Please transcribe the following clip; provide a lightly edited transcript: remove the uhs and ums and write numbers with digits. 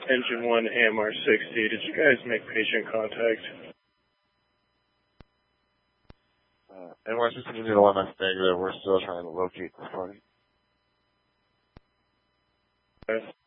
Engine 1 AMR 60. Did you guys make patient contact? NY60 Unit 1, that's negative. We're still trying to locate the party. Okay.